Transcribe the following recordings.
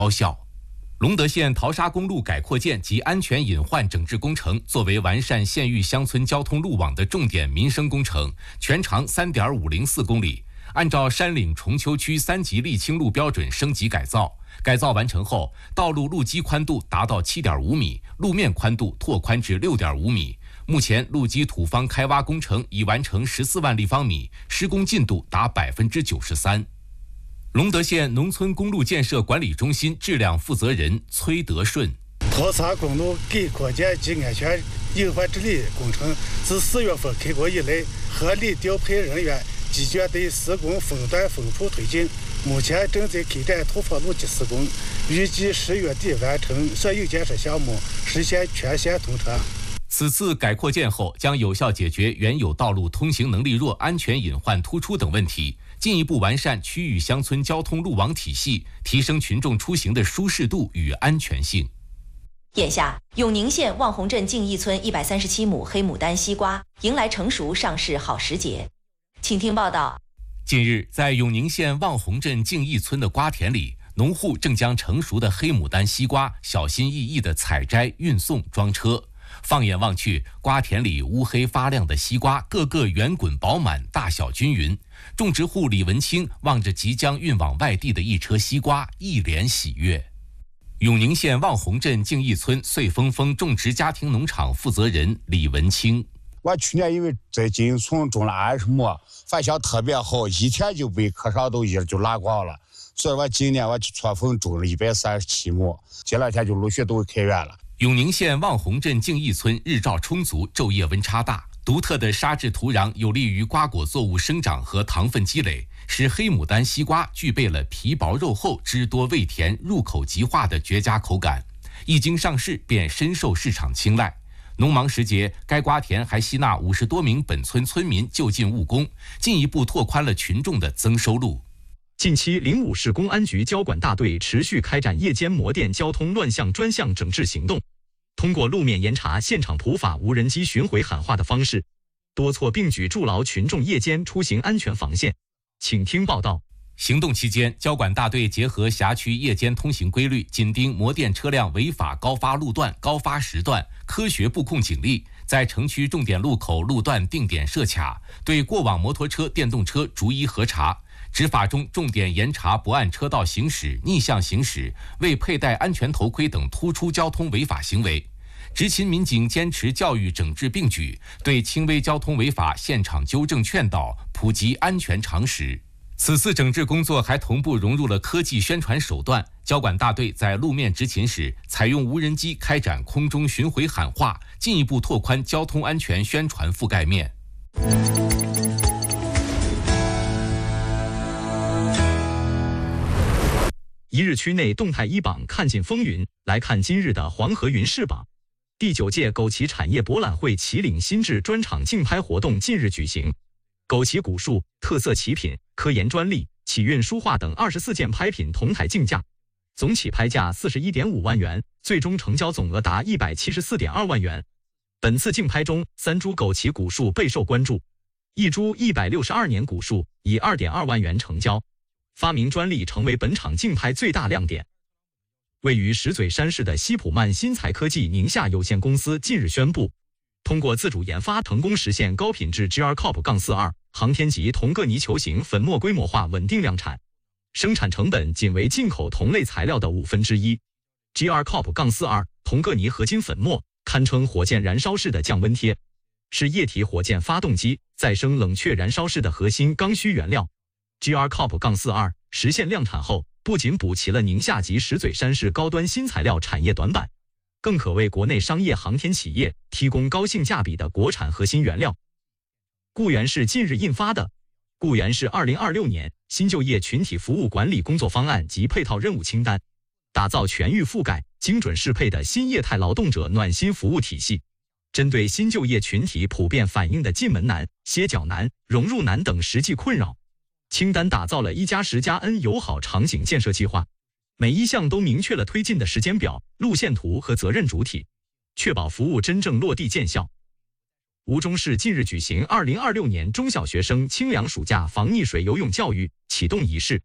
高效。隆德县淘沙公路改扩建及安全隐患整治工程作为完善县域乡村交通路网的重点民生工程，全长3.504公里，按照山岭重丘区3级沥青路标准升级改造。改造完成后，道路路基宽度达到7.5米，路面宽度拓宽至6.5米。目前路基土方开挖工程已完成14万立方米，施工进度达93%。隆德县农村公路建设管理中心质量负责人崔德顺： 淘沙公路改扩建及安全隐患治理工程自4月份开工以来，合理调配人员，机械队施工分段分铺推进，目前正在开展土坡路基施工，预计10月底完成所有建设项目，实现全线通车。 此次改扩建后，将有效解决原有道路通行能力弱、安全隐患突出等问题，进一步完善区域乡村交通路网体系，提升群众出行的舒适度与安全性。 眼下，永宁县望洪镇敬义村137亩黑牡丹西瓜迎来成熟上市好时节。请听报道。 近日，在永宁县望洪镇敬义村的瓜田里，农户正将成熟的黑牡丹西瓜小心翼翼地采摘、运送、装车。放眼望去，瓜田里乌黑发亮的西瓜个个圆滚饱满，大小均匀。种植户李文清望着即将运往外地的一车西瓜，一脸喜悦。永宁县望洪镇敬义村穗丰丰种植家庭农场负责人李文清： 我去年因为在敬义村种了20亩，反响特别好，一天就被课上都就拉光了。所以我今年我去撮缝种了137亩，这2天就陆续都开园了。 永宁县望洪镇敬义村日照充足，昼夜温差大，独特的沙质土壤有利于瓜果作物生长和糖分积累，使黑牡丹西瓜具备了皮薄肉厚、汁多味甜、入口即化的绝佳口感。一经上市，便深受市场青睐。农忙时节，该瓜田还吸纳50多名本村村民就近务工，进一步拓宽了群众的增收路。 近期，临武市公安局交管大队持续开展夜间摩电交通乱象专项整治行动，通过路面严查、现场普法、无人机巡回喊话的方式，多措并举筑牢群众夜间出行安全防线。请听报道。 行动期间，交管大队结合辖区夜间通行规律，紧盯摩电车辆违法高发路段、高发时段，科学布控警力，在城区重点路口路段定点设卡，对过往摩托车、电动车逐一核查。执法中重点严查不按车道行驶、逆向行驶、未佩戴安全头盔等突出交通违法行为。执勤民警坚持教育整治并举，对轻微交通违法现场纠正劝导，普及安全常识。此次整治工作还同步融入了科技宣传手段，交管大队在路面执勤时采用无人机开展空中巡回喊话，进一步拓宽交通安全宣传覆盖面。 一日区内动态一榜，看尽风云。来看今日的黄河云视榜。第9届枸杞产业博览会旗岭新制专场竞拍活动近日举行，枸杞古树、特色奇品、科研专利、启运书画等24件拍品同台竞价，总起拍价41.5万元，最终成交总额达174.2万元。本次竞拍中，3株枸杞古树备受关注，1株162年古树以2.2万元成交。发明专利成为本场竞拍最大亮点。位于石嘴山市的西普曼新材科技宁夏有限公司近日宣布，通过自主研发成功实现高品质 GR-COP-2 航天级铜铬泥球形粉末规模化稳定量产，生产成本仅为进口同类材料的1/5。GR-COP-2 铜铬泥合金粉末堪称火箭燃烧式的降温贴，是液体火箭发动机再生冷却燃烧式的核心刚需原料。GR-COP-2 实现量产后，不仅补齐了宁夏及石嘴山市高端新材料产业短板，更可为国内商业航天企业提供高性价比的国产核心原料。固原是近日印发的固原是2026年新就业群体服务管理工作方案及配套任务清单，打造全域覆盖、精准适配的新业态劳动者暖心服务体系，针对新就业群体普遍反映的进门难、歇脚难、融入难等实际困扰，清单打造了1+10+N 友好场景建设计划，每一项都明确了推进的时间表、路线图和责任主体，确保服务真正落地见效。吴忠市近日举行2026年中小学生清凉暑假防溺水游泳教育启动仪式，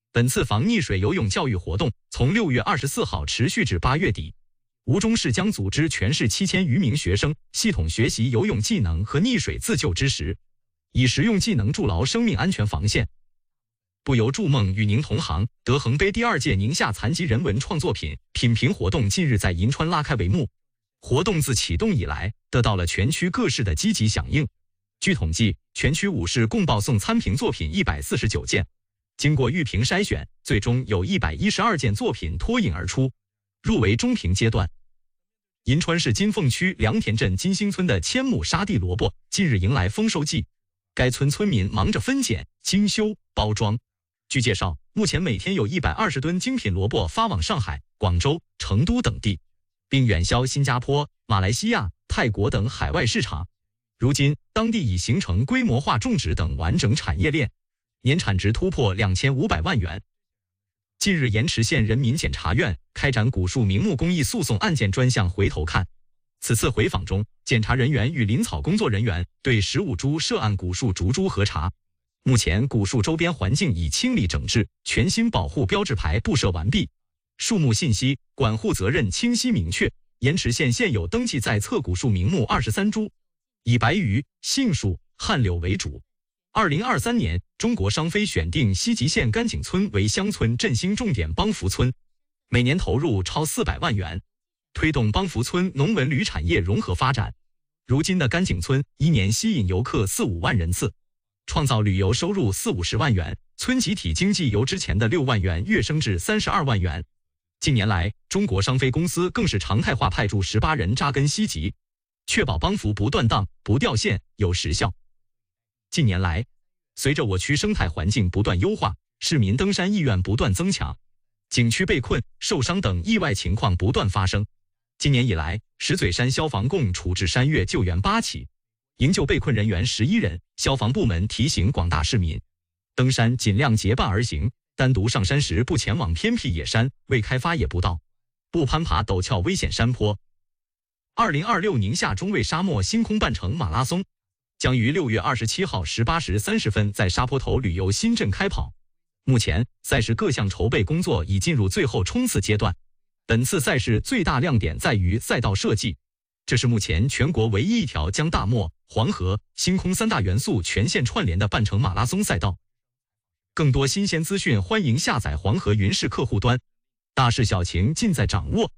本次防溺水游泳教育活动从6月24号持续至8月底。吴中市将组织全市7000余名学生系统学习游泳技能和溺水自救知识，以实用技能筑牢生命安全防线。不由筑梦与您同行德恒杯第2届宁夏残疾人文创作品品评活动近日在银川拉开帷幕。活动自启动以来，得到了全区各市的积极响应。据统计，全区5市共报送参评作品149件，经过预评筛选，最终有112件作品脱颖而出，入围中评阶段。银川市金凤区良田镇金星村的1000亩沙地萝卜近日迎来丰收季，该村村民忙着分拣、精修、包装。据介绍，目前每天有120吨精品萝卜发往上海、广州、成都等地，并远销新加坡、马来西亚、泰国等海外市场。如今，当地已形成规模化种植等完整产业链，年产值突破2500万元。近日，盐池县人民检察院开展古树名木公益诉讼案件专项回头看。此次回访中，检察人员与林草工作人员对15株涉案古树竹株核查。目前，古树周边环境已清理整治，全新保护标志牌布设完毕，树木信息、管护责任清晰明确。盐池县现有登记在册古树名木23株，以白榆、杏树、旱柳为主。2023年，中国商飞选定西吉县甘井村为乡村振兴重点帮扶村，每年投入超400万元，推动帮扶村农文旅产业融合发展。如今的甘井村一年吸引游客4-5万人次，创造旅游收入40-50万元，村集体经济由之前的6万元跃升至32万元。近年来，中国商飞公司更是常态化派驻18人扎根西吉，确保帮扶不断档、不掉线、有实效。近年来，随着我区生态环境不断优化，市民登山意愿不断增强，景区被困、受伤等意外情况不断发生。今年以来，石嘴山消防共处置山岳救援8起，营救被困人员11人。消防部门提醒广大市民，登山尽量结伴而行，单独上山时不前往偏僻野山、未开发野步道，不攀爬陡峭危险山坡。2026宁夏中卫沙漠星空半程马拉松将于6月27号18时30分在沙坡头旅游新镇开跑。目前，赛事各项筹备工作已进入最后冲刺阶段。本次赛事最大亮点在于赛道设计，这是目前全国唯一一条将大漠、黄河、星空3大元素全线串联的半程马拉松赛道。更多新鲜资讯，欢迎下载黄河云视客户端，大事小情尽在掌握。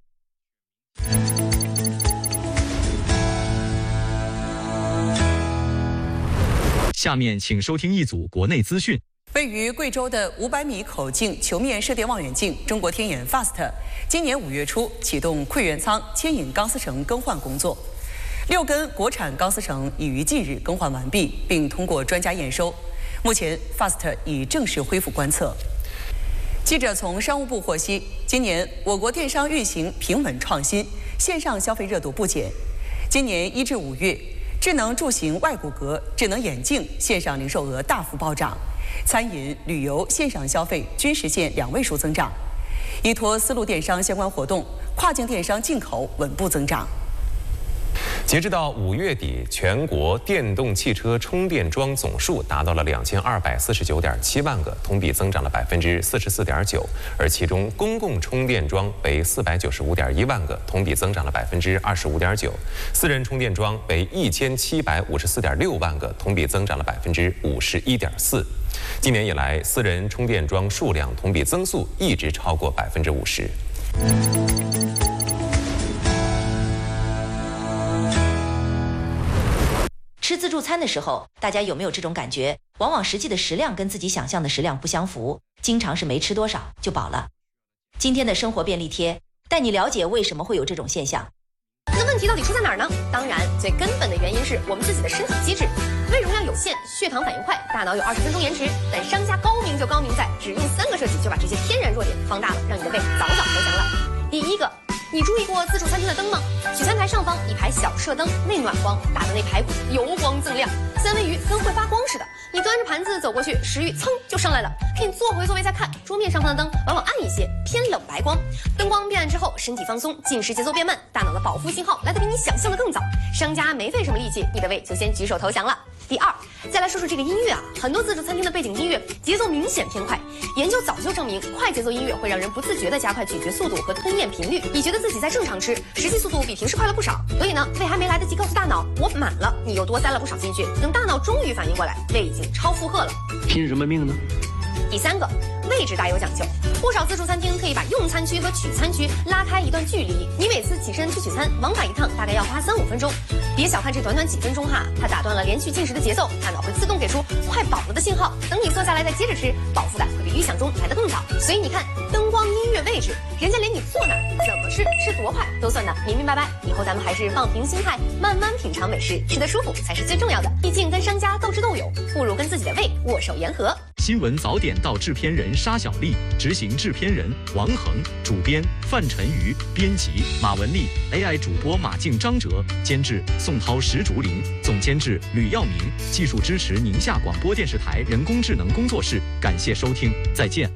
下面请收听一组国内资讯。 位于贵州的500米口径球面射电望远镜中国天眼 FAST 今年5月初启动馈源舱牵引钢丝绳更换工作，6根国产钢丝绳已于近日更换完毕，并通过专家验收。目前 FAST 已正式恢复观测。记者从商务部获悉，今年我国电商运行平稳创新，线上消费热度不减。今年1至5月，智能助行外骨骼、智能眼镜线上零售额大幅暴涨，餐饮、旅游线上消费均实现2位数增长。依托丝路电商相关活动，跨境电商进口稳步增长。 截至到5月底，全国电动汽车充电桩总数达到了2249.7万个，同比增长了44.9%，而其中公共充电桩为495.1万个，同比增长了25.9%，私人充电桩为1754.6万个，同比增长了51.4%。今年以来，私人充电桩数量同比增速一直超过50%。 吃自助餐的时候，大家有没有这种感觉？往往实际的食量跟自己想象的食量不相符，经常是没吃多少就饱了。今天的生活便利贴带你了解为什么会有这种现象。 那问题到底出在哪儿呢？当然，最根本的原因是我们自己的身体机制。胃容量有限，血糖反应快，大脑有20分钟延迟。但商家高明就高明在，只用3个设计就把这些天然弱点放大了，让你的胃早早投降了。第一个，你注意过自助餐厅的灯吗？取餐台上方一排小射灯，内暖光，打的那排骨油光锃亮，三文鱼跟会发光似的。你端着盘子走过去，食欲噌就上来了。可以坐回座位再看，桌面上方的灯往往暗一些，偏冷白光。灯光变暗之后，身体放松，进食节奏变慢，大脑的饱腹信号来得比你想象的更早。商家没费什么力气，你的胃就先举手投降了。 第二，再来说说这个音乐啊，很多自助餐厅的背景音乐节奏明显偏快。研究早就证明，快节奏音乐会让人不自觉地加快咀嚼速度和吞咽频率，你觉得自己在正常吃，实际速度比平时快了不少。所以呢，胃还没来得及告诉大脑我满了，你又多塞了不少进去。等大脑终于反应过来，胃已经超负荷了。 拼什么命呢？ 第三个，位置大有讲究，不少自助餐厅可以把用餐区和取餐区拉开一段距离，你每次起身去取餐，往返一趟大概要花3-5分钟。别小看这短短几分钟哈，它打断了连续进食的节奏，大脑会自动给出快饱了的信号。等你坐下来再接着吃，饱腹感会比预想中来得更早。所以你看，灯光、音乐、位置，人家连你坐哪、怎么吃、吃多快都算得明明白白。以后咱们还是放平心态，慢慢品尝美食，吃得舒服才是最重要的。毕竟跟商家斗智斗勇，不如跟自己的胃握手言和。 新闻早点到制片人沙小丽，执行制片人王恒，主编范晨瑜，编辑马文丽 ，AI 主播马静、张哲，监制宋涛、石竹林，总监制吕耀明，技术支持宁夏广播电视台人工智能工作室。感谢收听，再见。